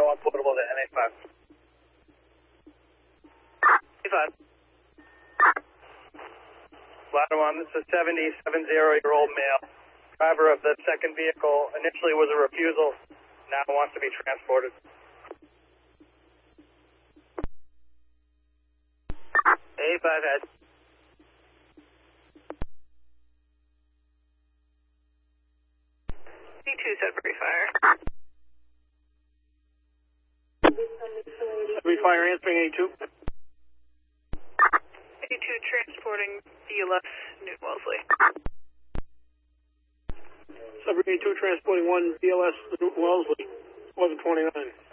1 portable to NA5. NA5. Ladder 1, this is 70-year-old male. Driver of the second vehicle initially was a refusal, now wants to be transported. A5 head. C2 Sudbury Fire. Sudbury Fire answering A2. A2 transporting BLS Newton Wellesley. Sudbury A2 transporting 1 BLS Newton Wellesley, 1129.